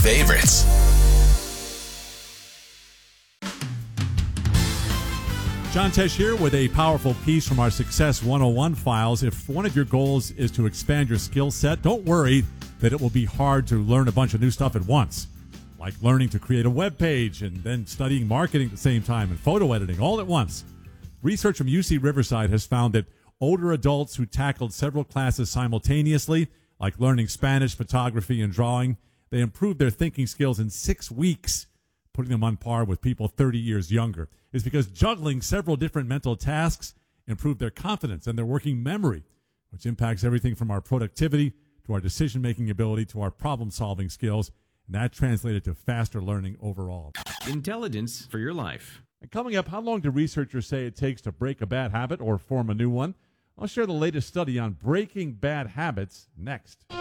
favorites. John Tesh here with a powerful piece from our Success 101 files. If one of your goals is to expand your skill set, don't worry that it will be hard to learn a bunch of new stuff at once, like learning to create a web page and then studying marketing at the same time and photo editing all at once. Research from UC Riverside has found that older adults who tackled several classes simultaneously, like learning Spanish, photography, and drawing, they improved their thinking skills in 6 weeks, putting them on par with people 30 years younger. It's because juggling several different mental tasks improved their confidence and their working memory, which impacts everything from our productivity to our decision-making ability to our problem-solving skills, and that translated to faster learning overall. Intelligence for your life. And coming up, how long do researchers say it takes to break a bad habit or form a new one? I'll share the latest study on breaking bad habits next.